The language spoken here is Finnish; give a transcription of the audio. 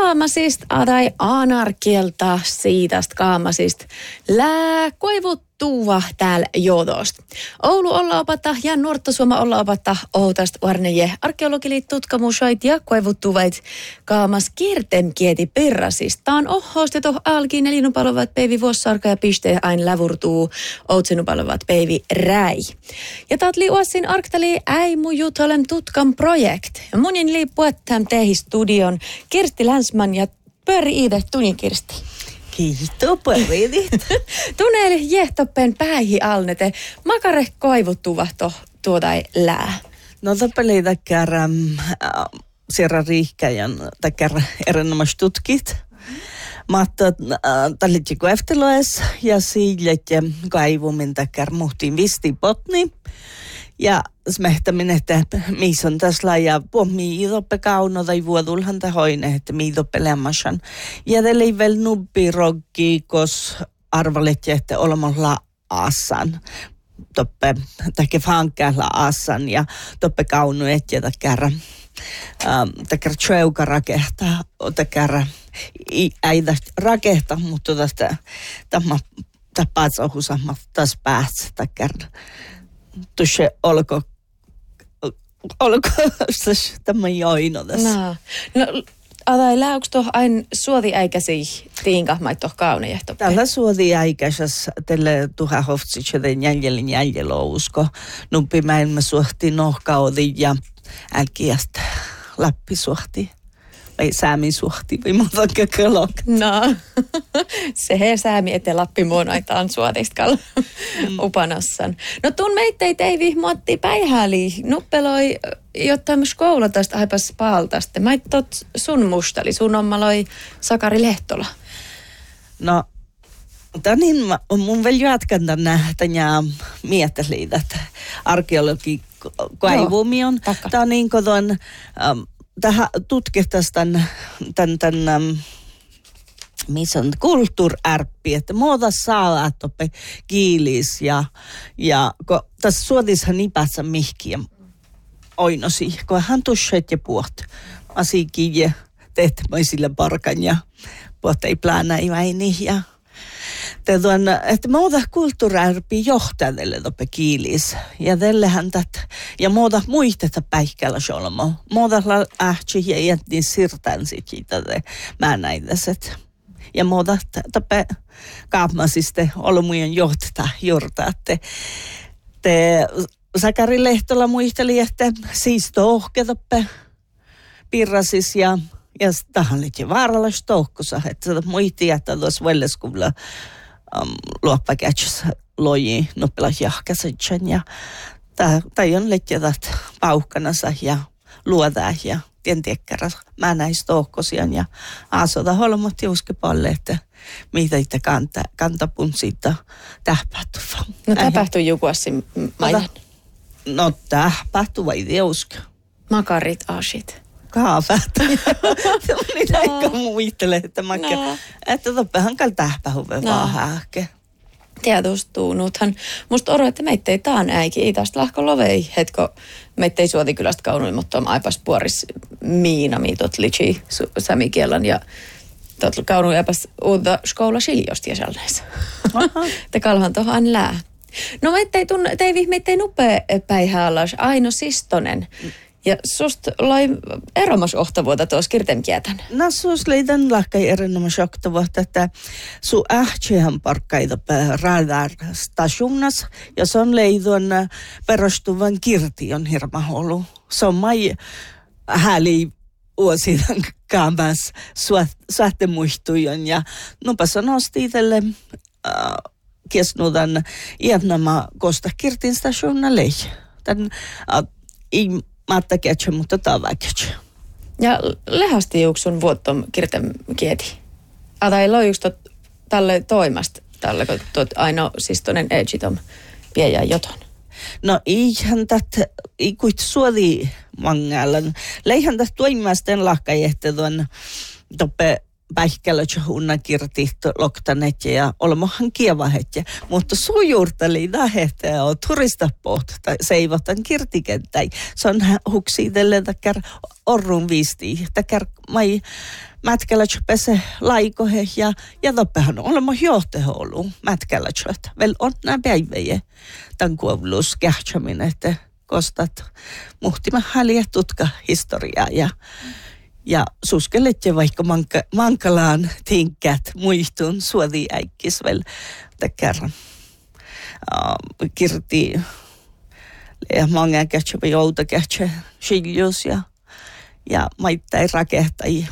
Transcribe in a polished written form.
kaamasist tai anarkielta siitast kaamasist lää koivuttuva täällä jodost. Oulu olla opata ja Nuorttosuoma olla opata ootast varneje arkeologili tutkamusoit ja koivuttuvait kaamas kirtemkieti perrasist. Taan ohhosteto alkiin elinupalovat peivi vuossarka ja piste ain lävurtuu outsenupalovat peivi räi. Ja taat liuassin arktali äimu jutalem tutkan projekt. Munin liippuettam tehi studion Kirsti Länsman ja Pörri Iide Tuni Kirsti. Kiitos, Pörri. Tunneli jehtoppen päihi alnete. Makare koivuttuva tuota lää. No tappeli takkar sierra riihkäjän takkar erinomaisesti tutkit. Mutta tallit koefteloes ja siillet ja kaivumin takkar muhtiin visti potni. Ja smehtäminen, että missä on tässä ja puhumii idoppe kauno tai vuodulhan tahoinen, että miidoppe lämmäsän. Ja tällä ei vielä nubbi roggi, kos arvalet, että olemalla asan. Toppe takia fankäällä asan ja toppe kauno, että takia tjeuka rakehtaa, takia äidä rakehtaa, mutta tästä tapatsohusammat taas päässä takia. Tuossa olko tämä joino tässä. No, adai läyks toh ain suodiäikäsi tiinkahmait toh kaunejehtoppe? Tällä suodiäikäisessä tälle tuhahohtsitsen jäljellä usko. Numpi maailma suhti nohkaudi ja älkiästä Lappi suhti. Vai Säämi suhti, vai muuta kökölok. No, se he Säämi ette Lappi muonaitaan suotiskalla upanassan. No tuun meittei ei vihmoatti päihäli. Nuppeloi, jotta myös koulutasta aipas paaltaste. Mä tot sun mustali, sun ommaloi Sakari Lehtola. No, niin mun vielä jatkan tänne mietteli, että arkeologi kaivumi on. Tämä on niin kuin tuon tähän tutkittaisiin tämän missä on kulttuurärppi, että muuta saa toppe kiilis ja kun tässä suotishan nipässä mihkiä oinosi, kun hän tusset ja puhut asiakin ja tehtämäisillä parkan ja puhut ei plänä väini ja että muuta kulttuurärppi johtajalle toppe kiilis ja tällähän ja muuta muistetta päihkällä solmo. Muuta ähtsi ja jättiin sirtään siitä mä näitäset. Ja muuta toppe kaapmasiste olmujen johtaa juurta. Te Sakari Lehtola muisteli, että siis tohke toppe pirrasis ja tähän liittyy vaaralais tohkossa, että muisti, että tuossa Velleskulla luoppakätsässä loji noppelas jahkäsitsen ja tai on liittyvät pauhkanassa ja luodaa ja tientekkäräs mä näistä tohkosian ja asota holmot juuskepalle, että mitä itse kantapun siitä tähpähtuvaa. No tähpähtui jukuassi maidan. No tähpähtuva ei usko. Makarit asit. Kaafat. Minä eikä muistele, että toppehan kai tähpähuve vaan hääke. Tietustuunuthan. Musta oro, että meitä ei taan äikin. Ei tästä lahko lovei hetko. Meitä ei suoti kylästä kaunuin, mutta on aipas puoris miina, miitot litsi sämikielan ja tot kaunuin aipas uutta skoula siljosti ja sellaisessa. Te kalhan tohan lää. No meitä ei nupea päihä alas. Aino Sistonen. Ja susta loi eromas ohtavuutta tuossa kirtemkietän. No sus leidän lahkai erinomas ohtavuutta, että su ähtsehän parkkaita radarstationas ja se on leidon perustuvan kirtion hirmaholu. Se on mai hääli vuosidan kaamas suhtemuistujon ja nupa sanosti itselle kesnudan iätnämä kosta kirtin stationna lei. Tän Maatta kätsä, mutta tavakätsä. Ja lehasti juoksun vuottom kirtem kieti. Tai lojuks tälle toimasta, tälle kun aino Sistonen etsitom viejä joton. No eihän ei kuit suoli mangalan. Leihän tästä toimasten lahkajehte tuon toppe päihkälötsä hunna kirti loktanet ja olemahan kievahetje. Mutta sujuurtali lähette ja turistapoht tai seivotan kirtikenttäin. Se on huksiitelle takar orrun viisti. Takar mätkällä pese laikohe ja toppehan olemme johtohoulu mätkällä tjöt. Vel on nämä päiväjä tämän kuollus kähtsäminen, että kostat muhtimme häliä tutka historiaa ja suskelette vaikka mankalaan tinkät muistun suodi äikkis vel kerran. Kirti ja mange kähtsä vai jouta kähtsä siljus ja maittai rakehtai